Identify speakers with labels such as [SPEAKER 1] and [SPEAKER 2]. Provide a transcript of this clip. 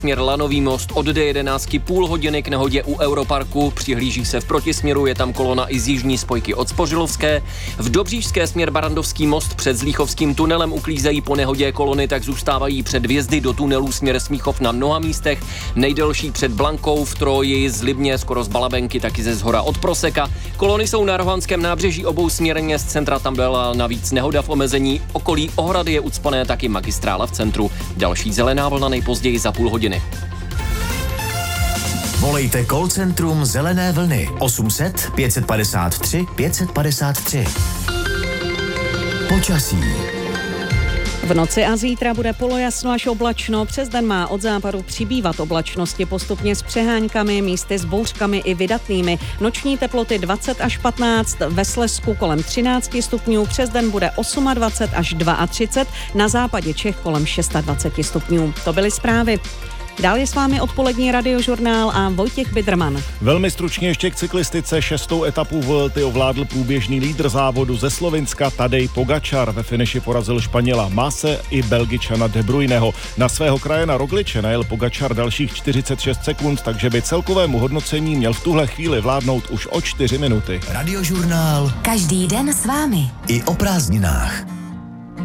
[SPEAKER 1] Směr Lanový most od D11 půl hodiny k nehodě u Europarku. Přihlíží se v protisměru, je tam kolona i z jižní spojky od Spořilovské. V Dobříšské směr Barandovský most před Zlíchovským tunelem uklízejí po nehodě kolony, tak zůstávají před vjezdy do tunelu směr Smíchov na mnoha místech. Nejdelší před Blankou, v Troji, z Libně, skoro z Balabenky, taky ze Zhora od Proseka. Kolony jsou na Rohanském nábřeží obou směrně, z centra tam byla navíc nehoda v omezení. Okolí Ohrady je ucpané taky magistrála v centru. Další zelená vlna nejpozději za půl hodiny.
[SPEAKER 2] Volejte call centrum Zelené vlny 800 553 553. Počasí.
[SPEAKER 3] V noci a zítra bude polojasno až oblačno, přes den má od západu přibývat oblačnosti postupně s přeháňkami, místy s bouřkami i vydatnými. Noční teploty 20 až 15, ve Slezsku kolem 13 stupňů, přes den bude 28 až 32, na západě Čech kolem 26 stupňů. To byly zprávy. Dál je s vámi odpolední radiožurnál a Vojtěch Bidrman.
[SPEAKER 4] Velmi stručně ještě k cyklistice. 6. etapu Vuelty ovládl průběžný lídr závodu ze Slovinska Tadej Pogačar. Ve finiši porazil Španěla Mase i Belgičana De Bruyneho. Na svého krajana Rogliče najel Pogačar dalších 46 sekund, takže by celkovému hodnocení měl v tuhle chvíli vládnout už o 4 minuty.
[SPEAKER 2] Radiožurnál.
[SPEAKER 5] Každý den s vámi.
[SPEAKER 2] I o prázdninách.